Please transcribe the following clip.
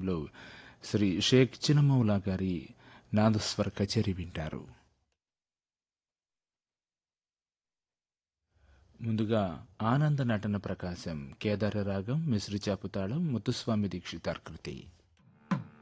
సారథ్యంలో శ్రీ షేక్ చినమౌలా గారి నాదస్వర కచేరీ వింటారు. ముందుగా ఆనంద నటన ప్రకాశం కేదార రాగం మిశ్రీ చాపుతాళం ముత్తుస్వామి దీక్షితార్ కృతి.